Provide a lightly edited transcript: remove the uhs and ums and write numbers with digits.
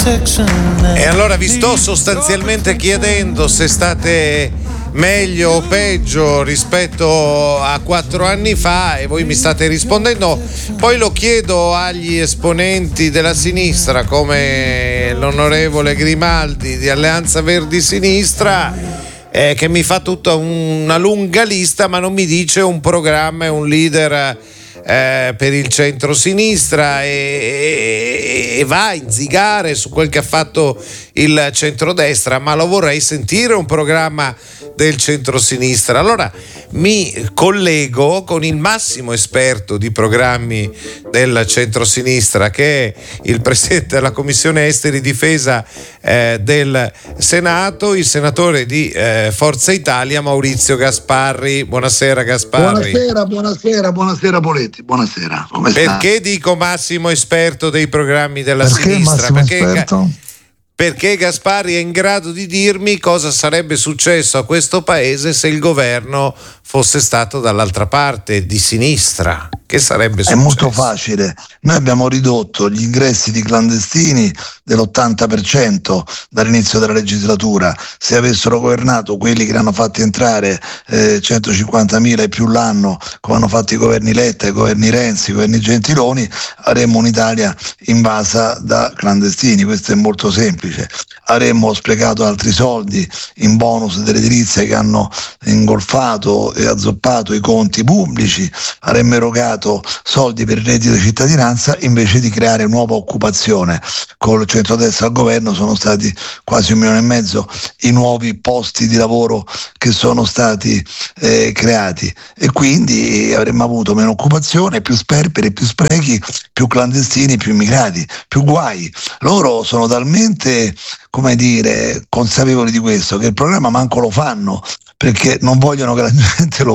E allora vi sto sostanzialmente chiedendo se state meglio o peggio rispetto a 4 anni fa, e voi mi state rispondendo. Poi lo chiedo agli esponenti della sinistra come l'onorevole Grimaldi di Alleanza Verdi Sinistra, che mi fa tutta una lunga lista ma non mi dice un programma e un leader per il centro-sinistra, e va a inzigare su quel che ha fatto il centrodestra, ma lo vorrei sentire un programma del centro-sinistra. Allora mi collego con il massimo esperto di programmi del centro-sinistra, che è il presidente della Commissione Esteri e Difesa del Senato, il senatore di Forza Italia Maurizio Gasparri. Buonasera Gasparri. Buonasera Poletti. Buonasera, come sta? Perché dico massimo esperto dei programmi della sinistra? Perché Gasparri è in grado di dirmi cosa sarebbe successo a questo paese se il governo fosse stato dall'altra parte, di sinistra. Che sarebbe successo? È molto facile. Noi abbiamo ridotto gli ingressi di clandestini dell'80% dall'inizio della legislatura. Se avessero governato quelli che li hanno fatti entrare 150.000 e più l'anno, come hanno fatto i governi Letta, i governi Renzi, i governi Gentiloni, avremmo un'Italia invasa da clandestini. Questo è molto semplice. Avremmo sprecato altri soldi in bonus dell'edilizia che hanno ingolfato e azzoppato i conti pubblici, avremmo erogato soldi per il reddito di cittadinanza invece di creare nuova occupazione. Col centrodestra al governo sono stati quasi 1,5 milioni i nuovi posti di lavoro che sono stati creati, e quindi avremmo avuto meno occupazione, più sperperi, più sprechi, più clandestini, più immigrati, più guai. Loro sono talmente, come dire, consapevoli di questo che il programma manco lo fanno, perché non vogliono che la gente lo